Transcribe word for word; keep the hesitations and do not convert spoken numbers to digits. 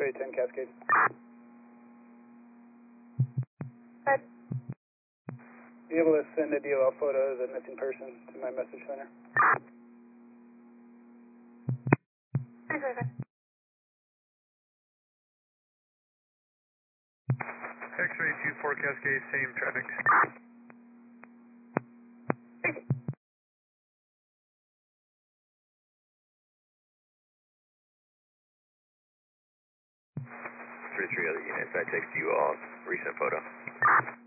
X-ray ten Cascade. Good. Be able to send a D L L photo of the missing person to my message center. X-ray. X-ray two four Cascade, same traffic. three three other units, I text you all recent photo.